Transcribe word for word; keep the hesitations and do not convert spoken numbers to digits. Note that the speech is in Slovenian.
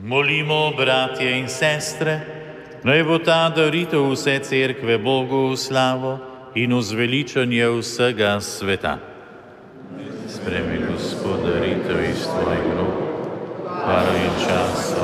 Molimo, bratje in sestre, naj bo ta daritev vse cerkve Bogu v slavo in v zveličanje vsega sveta. Spremi, Gospod, daritev iz tvojih rok, paro in čas